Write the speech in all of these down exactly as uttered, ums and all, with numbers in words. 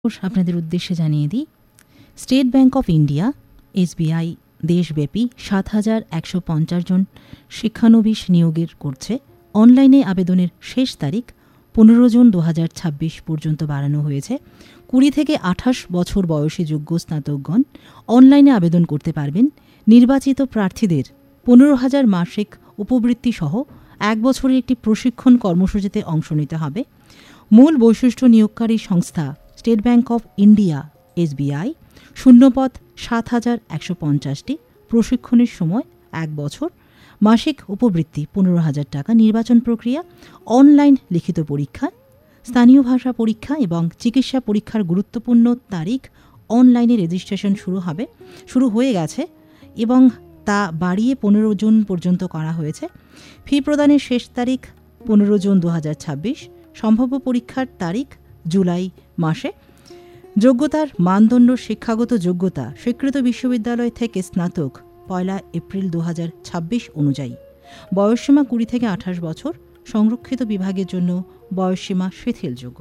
আপনাদের উদ্দেশ্যে জানিয়ে দিই, state bank of India SBI দেশব্যাপী সাত হাজার একশো পঞ্চাশ জন শিক্ষানবিশ নিয়োগের করছে। অনলাইনে আবেদনের শেষ তারিখ পনেরো জুন দু হাজার ছাব্বিশ পর্যন্ত বাড়ানো হয়েছে। কুড়ি থেকে আঠাশ বছর বয়সী যোগ্য স্নাতকগণ অনলাইনে আবেদন করতে পারবেন। নির্বাচিত প্রার্থীদের পনেরো হাজার মাসিক উপবৃত্তি সহ এক বছরের একটি প্রশিক্ষণ কর্মসূচিতে অংশ নিতে হবে। মূল বৈশিষ্ট্য নিয়োগকারী সংস্থা state bank of India SBI. শূন্যপদ সাত হাজার একশো পঞ্চাশটি। প্রশিক্ষণের সময় এক বছর। মাসিক উপবৃত্তি পনেরো হাজার টাকা। নির্বাচন প্রক্রিয়া অনলাইন লিখিত পরীক্ষা, স্থানীয় ভাষা পরীক্ষা এবং চিকিৎসা পরীক্ষার গুরুত্বপূর্ণ তারিখ। অনলাইনে রেজিস্ট্রেশন শুরু হবে শুরু হয়ে গেছে এবং তা বাড়িয়ে পনেরো জুন পর্যন্ত করা হয়েছে। ফি প্রদানের শেষ তারিখ পনেরো জুন দু হাজার ছাব্বিশ। সম্ভাব্য পরীক্ষার তারিখ জুলাই মাসে। যোগ্যতার মানদণ্ড শিক্ষাগত যোগ্যতা স্বীকৃত বিশ্ববিদ্যালয় থেকে স্নাতক পয়লা এপ্রিল দু হাজার ছাব্বিশ অনুযায়ী। বয়সসীমা কুড়ি থেকে আঠাশ বছর। সংরক্ষিত বিভাগের জন্য বয়সসীমা শিথিলযোগ্য।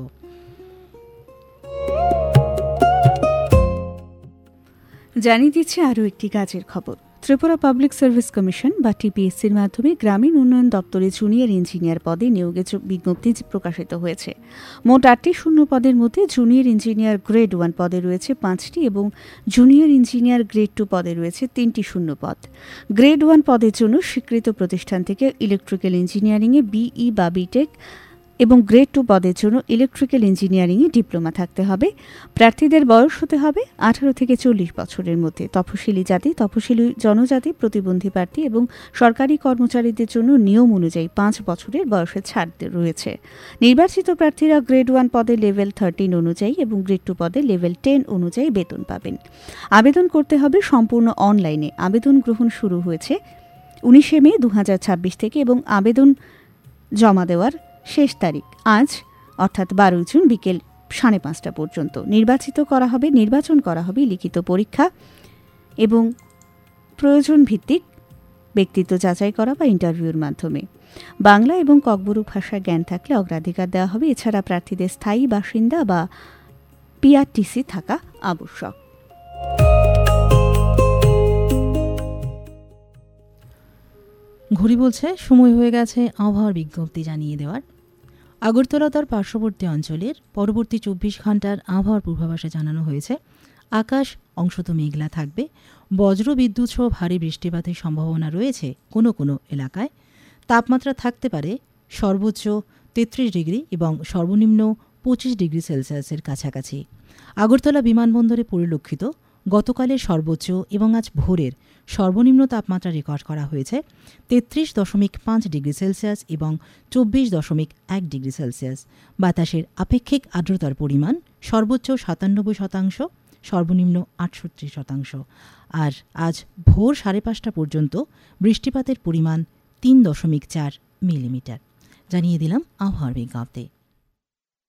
জানিয়ে দিচ্ছে আরও একটি কাজের খবর। ত্রিপুরা পাবলিক সার্ভিস কমিশন বা টিপিএসসির মাধ্যমে গ্রামীণ উন্নয়ন দপ্তরে জুনিয়র ইঞ্জিনিয়ার পদে নিয়োগের বিজ্ঞপ্তি প্রকাশিত হয়েছে। মোট আটটি শূন্য পদের মধ্যে জুনিয়র ইঞ্জিনিয়ার গ্রেড ওয়ান পদে রয়েছে পাঁচটি এবং জুনিয়র ইঞ্জিনিয়ার গ্রেড টু পদে রয়েছে তিনটি শূন্য পদ। গ্রেড ওয়ান পদের জন্য স্বীকৃত প্রতিষ্ঠান থেকে ইলেকট্রিক্যাল ইঞ্জিনিয়ারিংয়ে বিই বা বিটেক এবং গ্রেড টু পদের জন্য ইলেকট্রিক্যাল ইঞ্জিনিয়ারিংয়ে ডিপ্লোমা থাকতে হবে। প্রার্থীদের বয়স হতে হবে আঠারো থেকে চল্লিশ বছরের মধ্যে। তফসিলি জাতি, তফসিলি জনজাতি, প্রতিবন্ধী প্রার্থী এবং সরকারি কর্মচারীদের জন্য নিয়ম অনুযায়ী পাঁচ বছরের বয়সের ছাড় রয়েছে। নির্বাচিত প্রার্থীরা গ্রেড ওয়ান পদে লেভেল থার্টিন অনুযায়ী এবং গ্রেড টু পদে লেভেল টেন অনুযায়ী বেতন পাবেন। আবেদন করতে হবে সম্পূর্ণ অনলাইনে। আবেদন গ্রহণ শুরু হয়েছে উনিশে মে দু হাজার ছাব্বিশ থেকে এবং আবেদন জমা দেওয়ার শেষ তারিখ আজ অর্থাৎ বারোই জুন বিকেল সাড়ে পাঁচটা পর্যন্ত। নির্বাচিত করা হবে নির্বাচন করা হবে লিখিত পরীক্ষা এবং প্রয়োজন ভিত্তিক ব্যক্তিত্ব যাচাই করা বা ইন্টারভিউর মাধ্যমে। বাংলা এবং ককবরক ভাষায় জ্ঞান থাকলে অগ্রাধিকার দেওয়া হবে। এছাড়া প্রার্থীদের স্থায়ী বাসিন্দা বা পিআরটিসি থাকা আবশ্যক। ঘড়ি বলছে সময় হয়ে গেছে আবহাওয়ার বিজ্ঞপ্তি জানিয়ে দেওয়ার। আগরতলা তার পার্শ্ববর্তী অঞ্চলের পরবর্তী চব্বিশ ঘন্টার আবহাওয়ার পূর্বাভাসে জানানো হয়েছে আকাশ অংশত মেঘলা থাকবে। বজ্র বিদ্যুৎ সহ ভারী বৃষ্টিপাতের সম্ভাবনা রয়েছে কোনো কোনো এলাকায়। তাপমাত্রা থাকতে পারে সর্বোচ্চ তেত্রিশ ডিগ্রি এবং সর্বনিম্ন পঁচিশ ডিগ্রি সেলসিয়াসের কাছাকাছি। আগরতলা বিমানবন্দরে পরিলক্ষিত গতকালের সর্বোচ্চ এবং আজ ভোরের সর্বনিম্ন তাপমাত্রা রেকর্ড করা হয়েছে তেত্রিশ দশমিক পাঁচ ডিগ্রি সেলসিয়াস এবং চব্বিশ দশমিক এক ডিগ্রি সেলসিয়াস। বাতাসের আপেক্ষিক আর্দ্রতার পরিমাণ সর্বোচ্চ সাতানব্বই শতাংশ, সর্বনিম্ন আটষট্টি শতাংশ। আর আজ ভোর সাড়ে পাঁচটা পর্যন্ত বৃষ্টিপাতের পরিমাণ তিন দশমিক চার মিলিমিটার। জানিয়ে দিলাম আবহাওয়ার বিজ্ঞপ্তি।